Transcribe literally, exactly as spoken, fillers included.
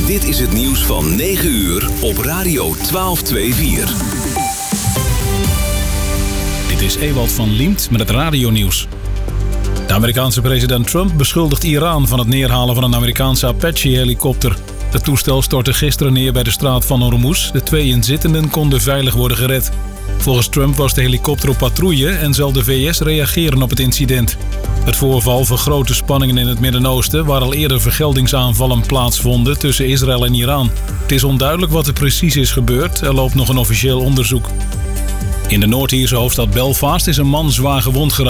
Dit is het nieuws van negen uur op Radio twaalf vierentwintig. Dit is Ewald van Liemt met het radionieuws. De Amerikaanse president Trump beschuldigt Iran van het neerhalen van een Amerikaanse Apache-helikopter. Het toestel stortte gisteren neer bij de straat van Hormuz. De twee inzittenden konden veilig worden gered. Volgens Trump was de helikopter op patrouille en zal de V S reageren op het incident. Het voorval vergroot de spanningen in het Midden-Oosten, waar al eerder vergeldingsaanvallen plaatsvonden tussen Israël en Iran. Het is onduidelijk wat er precies is gebeurd. Er loopt nog een officieel onderzoek. In de Noord-Ierse hoofdstad Belfast is een man zwaar gewond geraakt.